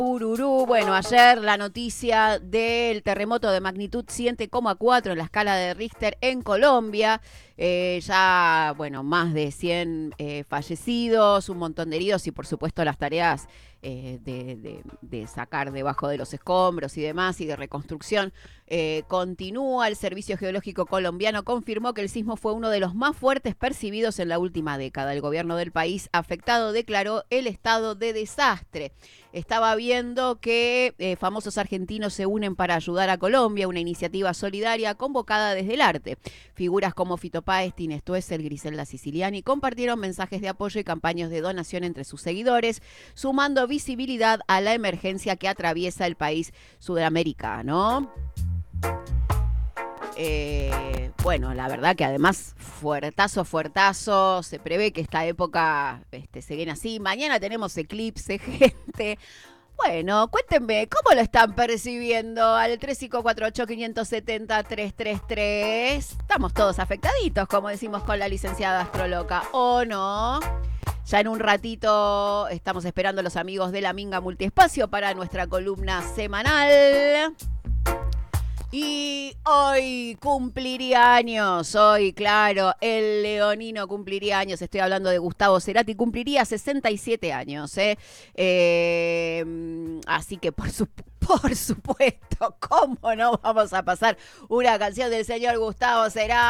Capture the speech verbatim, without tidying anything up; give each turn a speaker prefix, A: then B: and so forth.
A: Ururú. Bueno, ayer la noticia del terremoto de magnitud siete coma cuatro en la escala de Richter en Colombia. Eh, ya, bueno, más de cien eh, fallecidos, un montón de heridos y por supuesto las tareas eh, de, de, de sacar debajo de los escombros y demás y de reconstrucción eh, continúa. El Servicio Geológico Colombiano confirmó que el sismo fue uno de los más fuertes percibidos en la última década. El gobierno del país afectado declaró el estado de desastre. Estaba viendo que eh, famosos argentinos se unen para ayudar a Colombia, una iniciativa solidaria convocada desde el arte. Figuras como Fito Páez, Tini Stoessel, Griselda Siciliani compartieron mensajes de apoyo y campañas de donación entre sus seguidores, sumando visibilidad a la emergencia que atraviesa el país sudamericano. Eh, bueno, la verdad que además fuertazo, fuertazo, se prevé que esta época este, se viene así. Mañana tenemos eclipse, gente. Bueno, cuéntenme, ¿cómo lo están percibiendo al tres cinco cuatro ocho, cinco siete cero, tres tres tres? Estamos todos afectaditos, como decimos con la licenciada Astroloca, ¿o no? Ya en un ratito estamos esperando a los amigos de la Minga Multiespacio para nuestra columna semanal. Y hoy cumpliría años, hoy, claro, el leonino cumpliría años, estoy hablando de Gustavo Cerati, cumpliría sesenta y siete años, ¿eh? eh así que por, su, por supuesto, ¿cómo no vamos a pasar una canción del señor Gustavo Cerati?